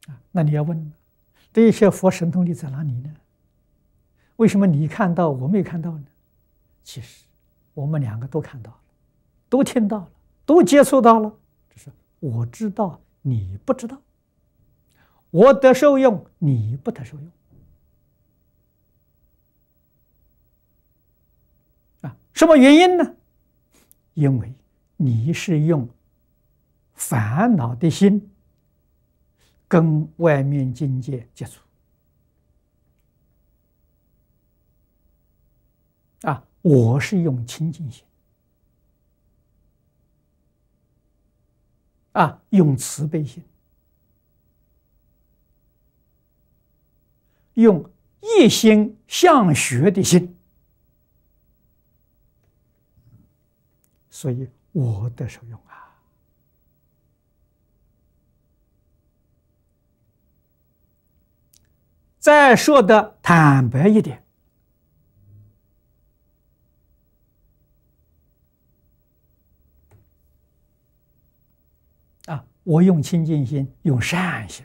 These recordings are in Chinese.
那你要问，这一切佛神通力在哪里呢？为什么你看到我没看到呢？其实我们两个都看到了，都听到了，都接触到了，只是我知道你不知道，我得受用你不得受用。什么原因呢？因为你是用烦恼的心跟外面境界接触我是用清净心用慈悲心，用一心向学的心，所以我得受用再说的坦白一点，我用清净心，用善心，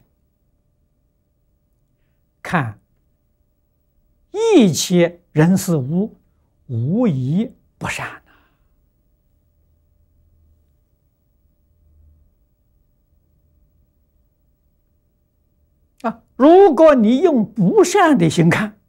看一切人事物，无一不善如果你用不善的心看，